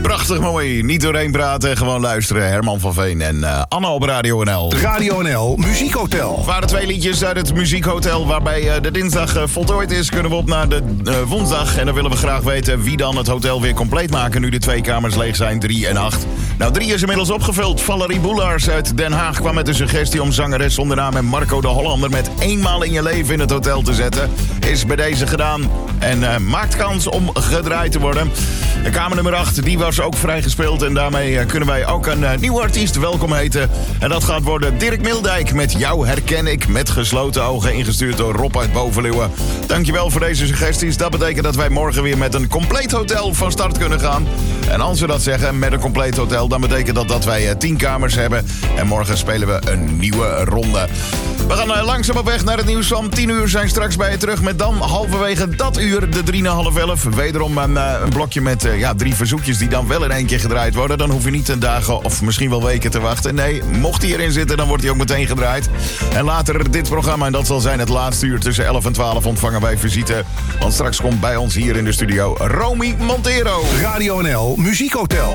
Prachtig mooi. Niet doorheen praten, gewoon luisteren. Herman van Veen en Anna op Radio NL. Radio NL Muziekhotel. Het waren 2 liedjes uit het Muziekhotel. Waarbij de dinsdag voltooid is, kunnen we op naar de woensdag. En dan willen we graag weten wie dan het hotel weer compleet maken. Nu de 2 kamers leeg zijn, 3 en 8. Nou, 3 is inmiddels opgevuld. Valerie Boelaars uit Den Haag kwam met de suggestie om zangeres zonder naam en Marco de Hollander met eenmaal in je leven in het hotel te zetten. Is bij deze gedaan en maakt kans om gedraaid te worden. De kamer nummer 8, die was ook vrijgespeeld. En daarmee kunnen wij ook een nieuwe artiest welkom heten. En dat gaat worden Dirk Mildijk met Jou herken ik met gesloten ogen. Ingestuurd door Rob uit Bovenleeuwen. Dankjewel voor deze suggesties. Dat betekent dat wij morgen weer met een compleet hotel van start kunnen gaan. En als we dat zeggen, met een compleet hotel, dan betekent dat dat wij 10 kamers hebben. En morgen spelen we een nieuwe ronde. We gaan langzaam op weg naar het nieuws van 10 uur. Zijn straks bij je terug met dan halverwege dat uur de 3 na half 11. Wederom een blokje met 3 verzoekjes die dan wel in één keer gedraaid worden. Dan hoef je niet dagen of misschien wel weken te wachten. Nee, mocht hij erin zitten, dan wordt hij ook meteen gedraaid. En later dit programma, en dat zal zijn het laatste uur tussen 11 en 12, ontvangen wij visite. Want straks komt bij ons hier in de studio Romy Montero. Radio NL Muziekhotel.